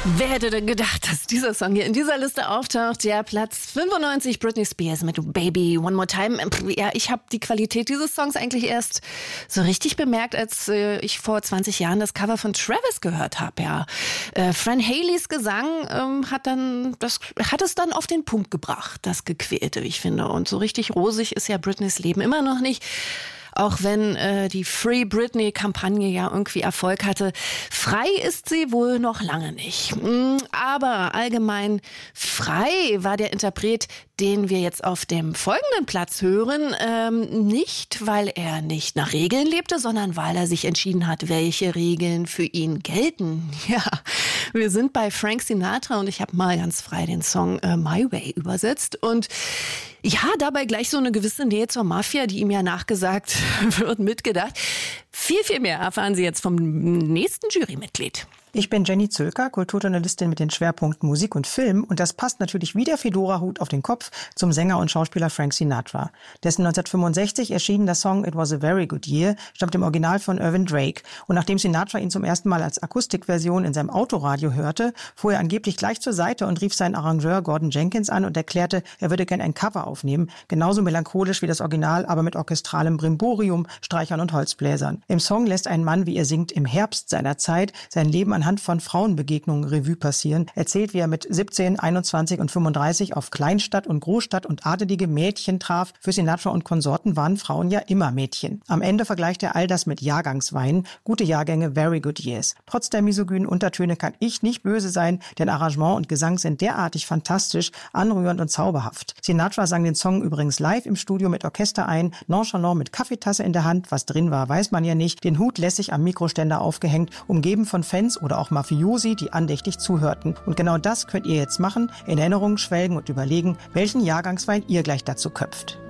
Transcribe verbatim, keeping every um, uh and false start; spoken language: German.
Wer hätte denn gedacht, dass dieser Song hier in dieser Liste auftaucht? Ja, Platz fünfundneunzig, Britney Spears mit Baby One More Time. Ja, ich habe die Qualität dieses Songs eigentlich erst so richtig bemerkt, als äh, ich vor zwanzig Jahren das Cover von Travis gehört habe. Ja, äh, Fran Haleys Gesang ähm, hat dann das hat es dann auf den Punkt gebracht, das Gequälte, wie ich finde. Und so richtig rosig ist ja Britneys Leben immer noch nicht. Auch wenn äh, die Free Britney-Kampagne ja irgendwie Erfolg hatte. Frei ist sie wohl noch lange nicht. Aber allgemein frei war der Interpret, den wir jetzt auf dem folgenden Platz hören, ähm, nicht, weil er nicht nach Regeln lebte, sondern weil er sich entschieden hat, welche Regeln für ihn gelten. Ja, wir sind bei Frank Sinatra und ich habe mal ganz frei den Song äh, My Way übersetzt. Und ja, dabei gleich so eine gewisse Nähe zur Mafia, die ihm ja nachgesagt wird, mitgedacht. Viel, viel mehr erfahren Sie jetzt vom nächsten Jurymitglied. Ich bin Jenny Zölker, Kulturjournalistin mit den Schwerpunkten Musik und Film. Und das passt natürlich wie der Fedora-Hut auf den Kopf zum Sänger und Schauspieler Frank Sinatra. Dessen neunzehnhundertfünfundsechzig erschienene Song It Was a Very Good Year stammt im Original von Irvin Drake. Und nachdem Sinatra ihn zum ersten Mal als Akustikversion in seinem Autoradio hörte, fuhr er angeblich gleich zur Seite und rief seinen Arrangeur Gordon Jenkins an und erklärte, er würde gern ein Cover aufnehmen. Genauso melancholisch wie das Original, aber mit orchestralem Brimborium, Streichern und Holzbläsern. Im Song lässt ein Mann, wie er singt, im Herbst seiner Zeit sein Leben anhand von Frauenbegegnungen Revue passieren, erzählt, wie er mit siebzehn, einundzwanzig und fünfunddreißig auf Kleinstadt und Großstadt und adelige Mädchen traf. Für Sinatra und Konsorten waren Frauen ja immer Mädchen. Am Ende vergleicht er all das mit Jahrgangsweinen, gute Jahrgänge, very good years. Trotz der misogynen Untertöne kann ich nicht böse sein, denn Arrangement und Gesang sind derartig fantastisch, anrührend und zauberhaft. Sinatra sang den Song übrigens live im Studio mit Orchester ein, nonchalant mit Kaffeetasse in der Hand, was drin war, weiß man ja nicht, den Hut lässig am Mikroständer aufgehängt, umgeben von Fans oder auch Mafiosi, die andächtig zuhörten. Und genau das könnt ihr jetzt machen, in Erinnerungen schwelgen und überlegen, welchen Jahrgangswein ihr gleich dazu köpft.